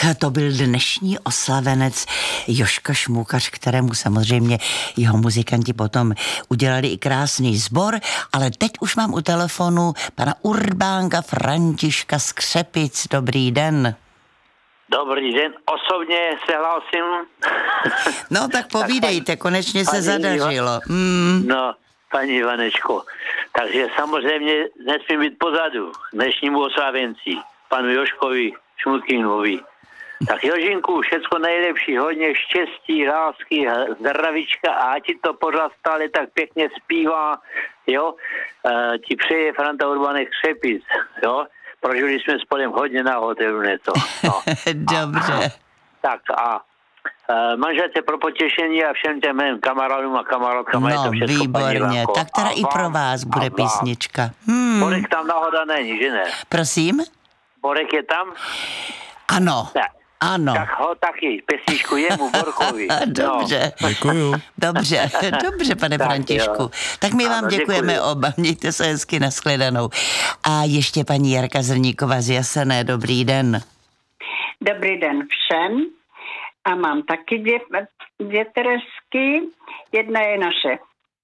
to byl dnešní oslavenec Jožka Šmukař, kterému samozřejmě jeho muzikanti potom udělali i krásný sbor, ale teď už mám u telefonu pana Urbánka Františka z Křepic. Dobrý den. Dobrý den, osobně se hlásím. No tak povídejte, konečně se zadařilo. No, paní Ivanečko, takže samozřejmě nesmím být pozadu dnešnímu oslavenci, panu Jožkovi Šmukinovi. Tak Jožinku, všecko nejlepší, hodně štěstí, lásky, zdravíčka a ti to pořád stále tak pěkně zpívá, jo. Ti přeje Franta Urbanek Křepic, jo. Prožili jsme spolem hodně na hotelu něco. No. Dobře. Tak a manželce pro potěšení a všem těm mým kamarádům a kamarádkám je to všechno. Výborně, tak teda i pro vás bude písnička. Borek tam náhoda není, že ne? Prosím? Borek je tam? Ano. Ne. Ano. Tak ho taky, pesničku jemu, Borkovi. Dobře. No. Děkuju. Dobře, pane tak Františku. Jo. Tak my vám děkujeme děkuji. oba, mějte se hezky, nashledanou. A ještě paní Jarka Zrníková z Jasené, dobrý den. Dobrý den všem. A mám taky dvě Teresky. Jedna je naše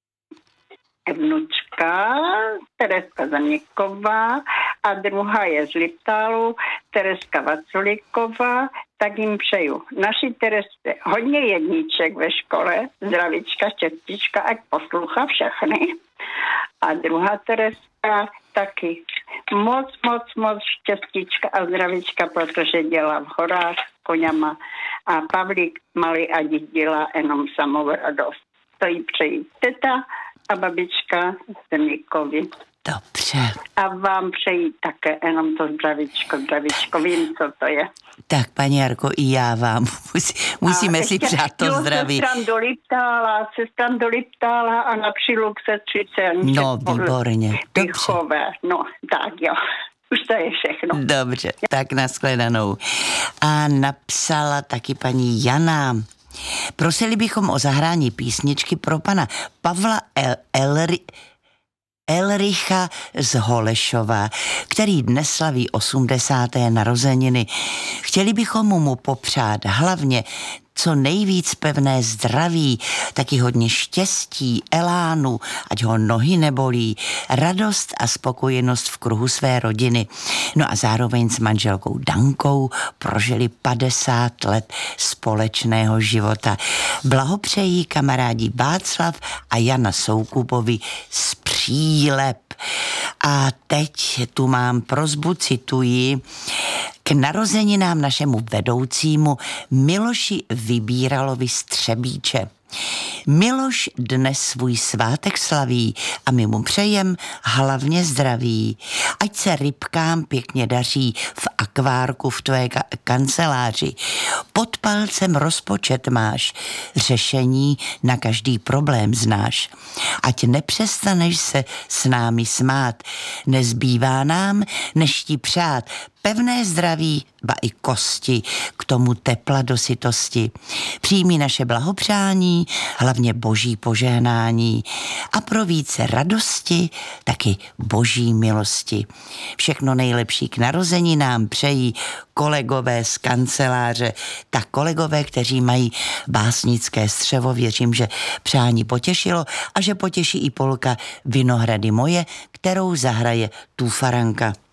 vnučka, Tereska Zaněková, a druhá je z Liptálu, Tereska Vaculíková, tak jim přeju. Naší Teresce hodně jedniček ve škole, zdravička, štěstíčka, ať poslouchá všechny. A druhá Tereska taky moc štěstíčka a zdravička, protože dělá v horách s koněma. A Pavlík malý a dělá jenom samou radost. To jí přeji teta a babička Zemíkovi. Dobře. A vám přeji také jenom to zdravíčko, vím, co to je. Tak, paní Jarko, i já vám musíme si přát to zdraví. Sestran do Liptála a na Přiluk sestřice. No, výborně. Pichové, no, tak jo. Už to je všechno. Dobře, tak nashledanou. A napsala taky paní Jana. Prosili bychom o zahrání písničky pro pana Pavla Elricha z Holešova, který dnes slaví 80. narozeniny. Chtěli bychom mu popřát hlavně co nejvíc pevné zdraví, taky hodně štěstí, elánu, ať ho nohy nebolí, radost a spokojenost v kruhu své rodiny. No a zároveň s manželkou Dankou prožili 50 let společného života. Blahopřejí kamarádi Václav a Jana Soukupovi z Přílep. A teď tu mám prosbu, cituji, k narozeninám našemu vedoucímu Miloši Vybíralovi z Třebíče. Miloš dnes svůj svátek slaví a my mu přejem hlavně zdraví. Ať se rybkám pěkně daří v akvárku v tvé kanceláři. Pod palcem rozpočet máš, řešení na každý problém znáš. Ať nepřestaneš se s námi smát, nezbývá nám, než ti přát pevné zdraví, ba i kosti, k tomu tepla do sytosti. Přijmi naše blahopřání, hlavně boží požehnání a pro více radosti, taky boží milosti. Všechno nejlepší k narozeninám přejí kolegové z kanceláře, tak kolegové, kteří mají básnické střevo. Věřím, že přání potěšilo a že potěší i polka Vinohrady moje, kterou zahraje Tufaranka.